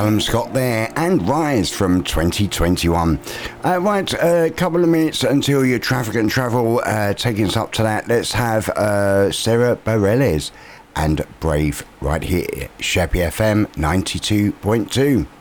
Callum Scott there, and Rise from 2021. Right, a couple of minutes until your traffic and travel, taking us up to that. Let's have Sarah Bareilles and Brave right here, Sheppey FM 92.2.